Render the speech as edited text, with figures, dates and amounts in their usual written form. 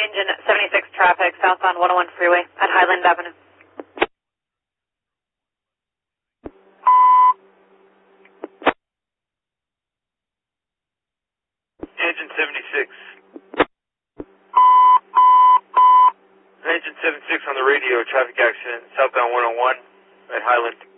Engine 76 traffic southbound 101 freeway at Highland Avenue. Engine 76. Engine 76 on the radio, traffic accident southbound 101 at Highland.